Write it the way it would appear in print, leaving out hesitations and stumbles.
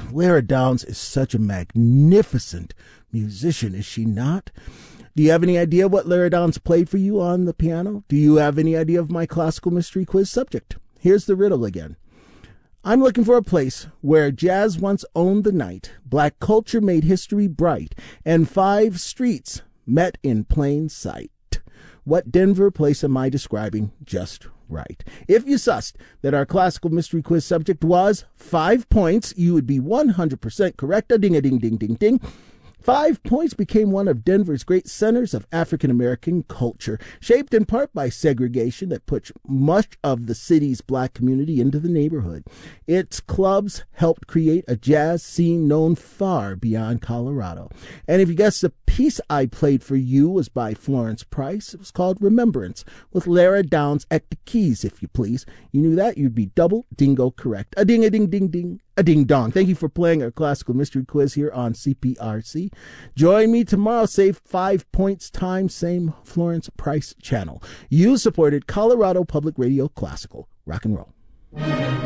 Lara Downs is such a magnificent musician, is she not? Do you have any idea what Lara Downs played for you on the piano? Do you have any idea of my classical mystery quiz subject? Here's the riddle again. I'm looking for a place where jazz once owned the night, black culture made history bright, and 5 streets met in plain sight. What Denver place am I describing just right? If you sussed that our classical mystery quiz subject was 5 points, you would be 100% correct. A ding-a-ding-ding-ding-ding. 5 points became one of Denver's great centers of African-American culture, shaped in part by segregation that pushed much of the city's black community into the neighborhood. Its clubs helped create a jazz scene known far beyond Colorado. And if you guessed the piece I played for you was by Florence Price, it was called Remembrance, with Lara Downs at the keys, if you please. You knew that, you'd be double dingo correct. A ding-a-ding-ding-ding. A ding-dong. Thank you for playing our classical mystery quiz here on CPRC. Join me tomorrow. Save 5 points time, same Florence Price channel. You supported Colorado Public Radio Classical. Rock and roll.